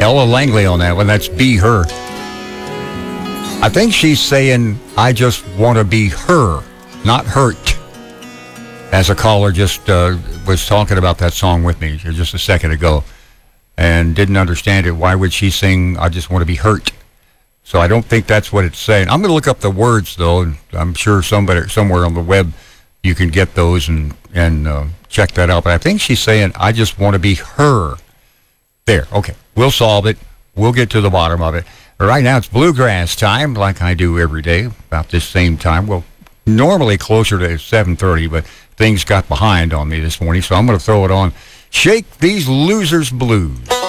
Ella Langley on that one. That's Be Her. I think she's saying, I just want to be her, not hurt. As a caller just was talking about that song with me just a second ago and didn't understand it. Why would she sing, I just want to be hurt? So I don't think that's what it's saying. I'm going to look up the words, though, and I'm sure somewhere on the web you can get those and check that out. But I think she's saying, I just want to be her. There, okay. We'll solve it. We'll get to the bottom of it. But right now it's bluegrass time, like I do every day, about this same time. Well, normally closer to 7:30, but things got behind on me this morning, so I'm going to throw it on Shake These Losers Blues.